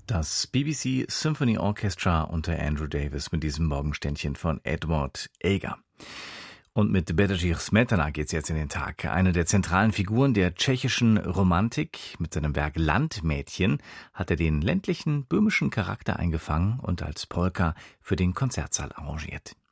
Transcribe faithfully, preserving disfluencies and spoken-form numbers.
Das B B C Symphony Orchestra unter Andrew Davis mit diesem Morgenständchen von Edward Elgar. Und mit Bedřich Smetana geht's jetzt in den Tag. Eine der zentralen Figuren der tschechischen Romantik. Mit seinem Werk Landmädchen hat er den ländlichen böhmischen Charakter eingefangen und als Polka für den Konzertsaal arrangiert.